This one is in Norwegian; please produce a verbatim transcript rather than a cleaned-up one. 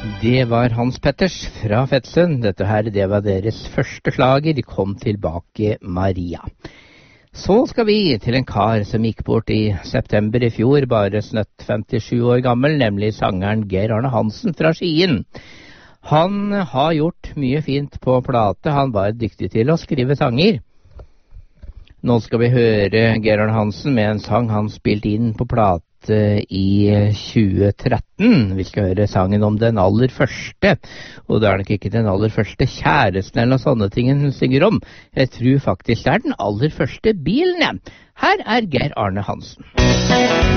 Det var Hans Petters fra Fettsund. Dette her, det var deres første slager. De kom tilbake, Maria. Så skal vi til en kar som gikk bort i september i fjor, bare snøtt femtisju år gammel, nemlig sangeren Geir Arne Hansen fra Skien. Han har gjort mye fint på plate. Han var dyktig til å skrive sanger. Nå skal vi høre Geir Arne Hansen med en sang han spilte inn på plate i tjue tretten. Vi skal høre sangen om den aller første, og det er nok ikke den aller første kjæresten eller sånne ting hun synger om. Jeg tror faktisk det er den aller første bilen. Her er Geir Arne Hansen.